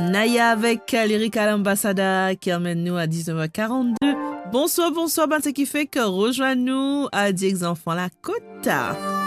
Naya avec Lyrical Ambassador qui emmène nous à 19h42. Bonsoir, bonsoir, ben, ce qui fait que rejoins-nous à 10 enfants la côte.